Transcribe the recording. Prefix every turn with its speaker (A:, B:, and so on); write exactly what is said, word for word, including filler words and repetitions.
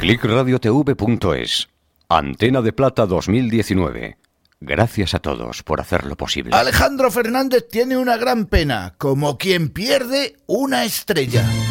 A: clic radio t v punto es. Antena de Plata dos mil diecinueve. Gracias a todos por hacerlo posible.
B: Alejandro Fernández tiene una gran pena, como quien pierde una estrella.